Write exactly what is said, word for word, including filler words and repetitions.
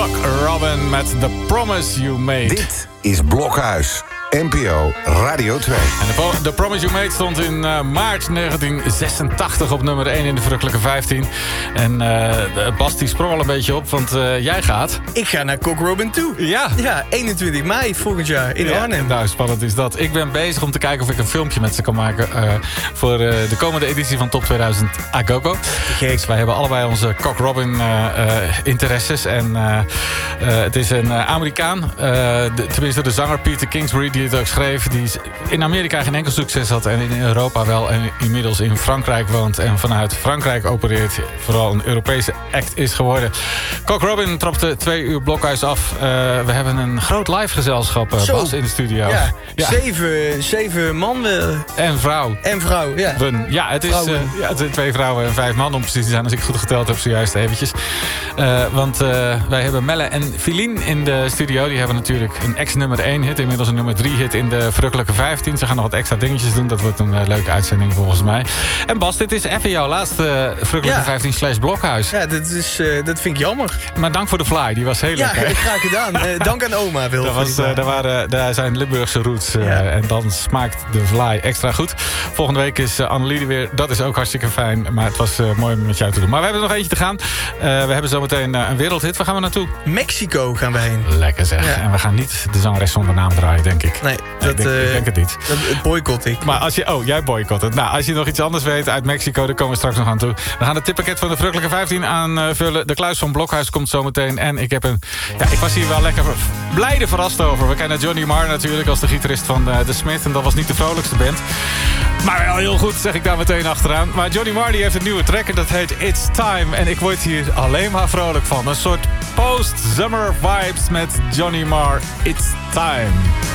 Robin met The Promise You Made. Dit is Blokhuis, N P O Radio twee. En de, The Promise You Made stond in uh, maart negentien zesentachtig op nummer één in de verrukkelijke vijftien. En uh, Bas die sprong al een beetje op, want uh, jij gaat... Ik ga naar Cock Robin toe. Ja. Ja, eenentwintig mei volgend jaar in ja, Arnhem. Nou, spannend is dat. Ik ben bezig om te kijken of ik een filmpje met ze kan maken... Uh, voor uh, de komende editie van Top tweeduizend Agogo. Dus wij hebben allebei onze Cock Robin uh, uh, interesses. En uh, uh, het is een uh, Amerikaan. Uh, de, tenminste, de zanger Peter Kingsbury, die het ook schreef... die in Amerika geen enkel succes had en in Europa wel... en inmiddels in Frankrijk woont en vanuit Frankrijk opereert... vooral een Europese act is geworden. Cock Robin trapte twee uur Blokhuis af. Uh, we hebben een groot live gezelschap, uh, Bas, in de studio. Ja, ja. Zeven, zeven man. Uh, en vrouw. En vrouw, ja. Wen. Ja, het is uh, ja, het zijn twee vrouwen en vijf man om precies te zijn... als ik goed geteld heb zojuist eventjes. Uh, want uh, wij hebben Melle en Filien in de studio. Die hebben natuurlijk een ex-nummer één hit. Inmiddels een nummer drie hit in de verrukkelijke vijftien. Ze gaan nog wat extra dingetjes doen. Dat wordt een uh, leuke uitzending volgens mij. En Bas, dit is even jouw laatste uh, verrukkelijke ja. vijftien slash Blokhuis. Ja, dat, is, uh, dat vind ik jammer. Maar dank voor de fly. Die was heel ja, leuk. Ja, graag gedaan. Uh, dank aan oma. Wil dat was, uh, daar, waren, daar zijn Limburgse roots. Uh, ja. En dan smaakt de fly extra goed. Volgende week is uh, Anneliede weer. Dat is ook hartstikke fijn. Maar het was uh, mooi om met jou te doen. Maar we hebben er nog eentje te gaan. Uh, we hebben zometeen uh, een wereldhit. Waar gaan we naartoe? Mexico gaan we heen. Lekker zeg. Ja. En we gaan niet de zangeres zonder naam draaien, denk ik. Nee, dat, nee ik, denk, uh, ik denk het niet. Dat boycott ik. Maar als je... Oh, jij boycott het. Nou, als je nog iets anders weet uit Mexico, daar komen we straks nog aan toe. We gaan het tippakket van de verrukkelijke vijftien aanvullen. De kluis van Blokhuis komt zometeen. En ik heb een... Ja, ik was hier wel lekker blijde verrast over. We kennen Johnny Marr natuurlijk als de gitarist van uh, The Smith. En dat was niet de vrolijkste band. Maar wel heel goed, zeg ik daar meteen achteraan. Maar Johnny Marr die heeft een nieuwe track en dat heet It's Time. En ik word hier alleen maar vrolijk van. Een soort post-summer vibes met Johnny Marr. It's Time.